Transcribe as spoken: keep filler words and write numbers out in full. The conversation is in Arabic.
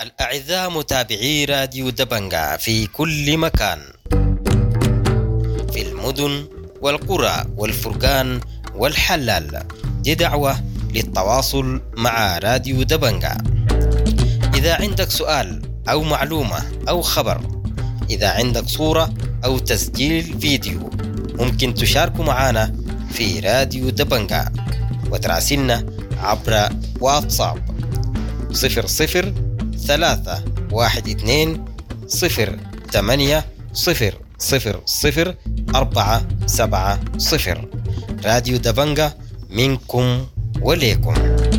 الأعزاء متابعي راديو دبنجة في كل مكان، في المدن والقرى والفرقان والحلال، دي دعوة للتواصل مع راديو دبنجة. إذا عندك سؤال أو معلومة أو خبر، إذا عندك صورة أو تسجيل فيديو، ممكن تشاركوا معنا في راديو دبنجة وتراسلنا عبر واتساب صفر صفر ثلاثة واحد اثنين صفر ثمانية صفر صفر صفر أربعة سبعة صفر. راديو دبنجة منكم وليكم.